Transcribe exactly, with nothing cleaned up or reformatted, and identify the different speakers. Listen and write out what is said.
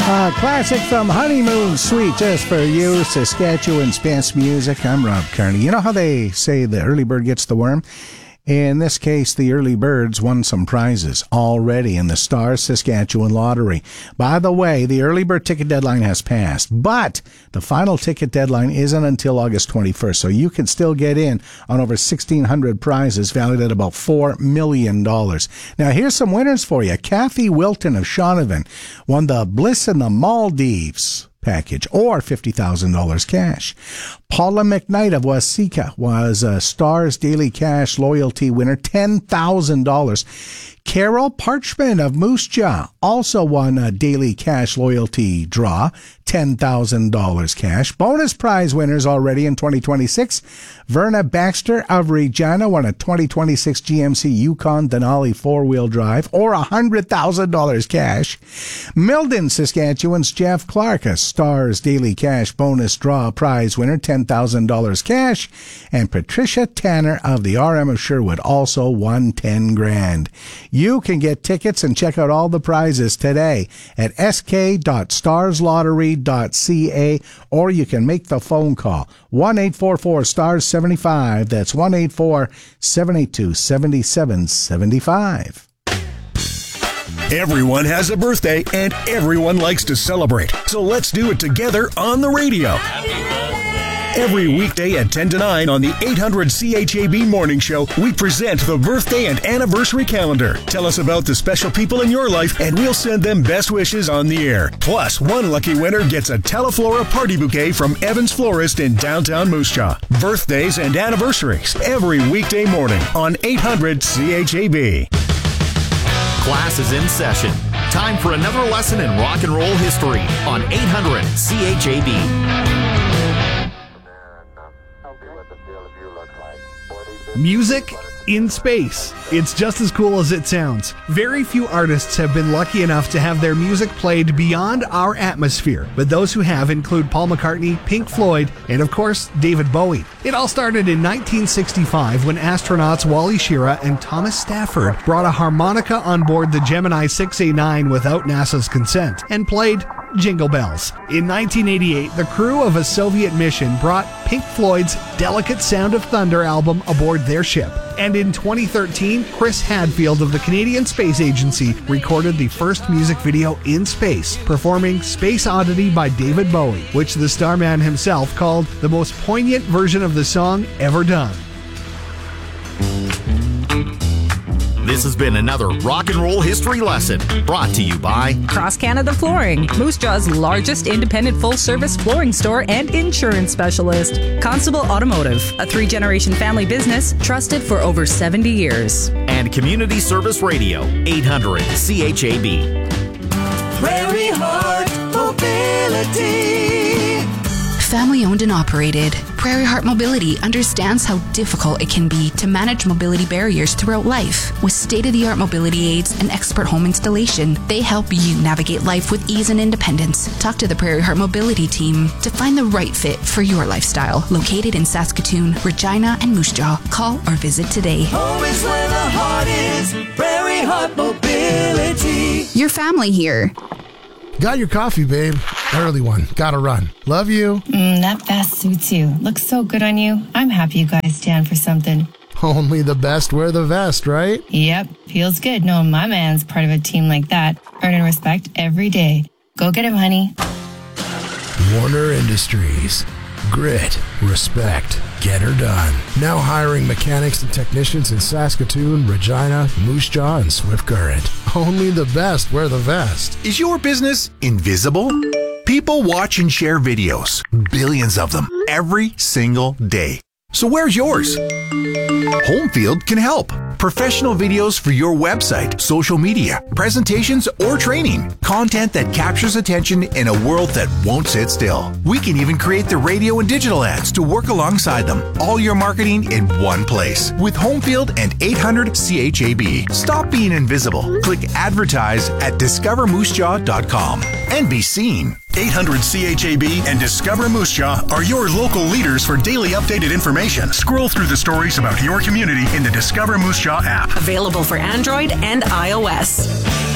Speaker 1: A classic from Honeymoon Suite, just for you, Saskatchewan's best music. I'm Rob Carney. You know how they say the early bird gets the worm? In this case, the early birds won some prizes already in the Stars Saskatchewan Lottery. By the way, the early bird ticket deadline has passed, but the final ticket deadline isn't until August twenty-first, so you can still get in on over sixteen hundred prizes valued at about four million dollars. Now, here's some winners for you. Kathy Wilton of Shaunavon won the Bliss in the Maldives package, or fifty thousand dollars cash. Paula McKnight of Waseca was a Stars Daily Cash Loyalty winner, ten thousand dollars. Carol Parchman of Moose Jaw also won a Daily Cash Loyalty draw, ten thousand dollars cash. Bonus prize winners already in twenty twenty-six. Verna Baxter of Regina won a twenty twenty-six G M C Yukon Denali four-wheel drive, or one hundred thousand dollars cash. Milden, Saskatchewan's Jeff Clark, a Stars Daily Cash bonus draw prize winner, ten thousand dollars cash. And Patricia Tanner of the R M of Sherwood also won ten grand. You can get tickets and check out all the prizes today at s k dot stars lottery dot c a, or you can make the phone call one eight four four stars seventy-five. That's one eight four seven eight two seven seven seven five.
Speaker 2: Everyone has a birthday and everyone likes to celebrate. So let's do it together on the radio. Every weekday at ten to nine on the eight hundred C H A B Morning Show, we present the birthday and anniversary calendar. Tell us about the special people in your life, and we'll send them best wishes on the air. Plus, one lucky winner gets a Teleflora party bouquet from Evans Florist in downtown Moose Jaw. Birthdays and anniversaries every weekday morning on eight hundred C H A B.
Speaker 3: Class is in session. Time for another lesson in rock and roll history on eight hundred C H A B.
Speaker 4: Music in space. It's just as cool as it sounds. Very few artists have been lucky enough to have their music played beyond our atmosphere, but those who have include Paul McCartney, Pink Floyd, and of course, David Bowie. It all started in nineteen sixty-five when astronauts Wally Schirra and Thomas Stafford brought a harmonica on board the Gemini six A nine without NASA's consent and played Jingle Bells. In nineteen eighty-eight, the crew of a Soviet mission brought Pink Floyd's Delicate Sound of Thunder album aboard their ship. And in twenty thirteen, Chris Hadfield of the Canadian Space Agency recorded the first music video in space, performing Space Oddity by David Bowie, which the starman himself called the most poignant version of the song ever done.
Speaker 3: This has been another rock and roll history lesson brought to you by
Speaker 5: Cross Canada Flooring, Moose Jaw's largest independent full-service flooring store and insurance specialist. Constable Automotive, a three-generation family business trusted for over seventy years.
Speaker 3: And Community Service Radio, eight hundred C H A B.
Speaker 6: Prairie Heart Mobility.
Speaker 7: Family owned and operated, Prairie Heart Mobility understands how difficult it can be to manage mobility barriers throughout life. With state-of-the-art mobility aids and expert home installation, they help you navigate life with ease and independence. Talk to the Prairie Heart Mobility team to find the right fit for your lifestyle. Located in Saskatoon, Regina, and Moose Jaw. Call or visit today.
Speaker 6: Home is where the heart is. Prairie Heart Mobility.
Speaker 7: Your family here.
Speaker 8: Got your coffee, babe. Early one. Gotta run. Love you.
Speaker 9: Mm, that vest suits you. Looks so good on you. I'm happy you guys stand for something.
Speaker 8: Only the best wear the vest, right?
Speaker 9: Yep. Feels good knowing my man's part of a team like that. Earning respect every day. Go get him, honey.
Speaker 8: Warner Industries. Grit. Respect. Get her done. Now hiring mechanics and technicians in Saskatoon, Regina, Moose Jaw, and Swift Current. Only the best wear the vest.
Speaker 2: Is your business invisible? People watch and share videos, billions of them, every single day. So where's yours? Homefield can help. Professional videos for your website, social media, presentations, or training. Content that captures attention in a world that won't sit still. We can even create the radio and digital ads to work alongside them. All your marketing in one place. With Homefield and eight hundred C H A B. Stop being invisible. Click advertise at discover moose jaw dot com and be seen. eight hundred C H A B and Discover Moose Jaw are your local leaders for daily updated information. Scroll through the stories about your community in the Discover Moose Jaw app.
Speaker 10: Available for Android and iOS.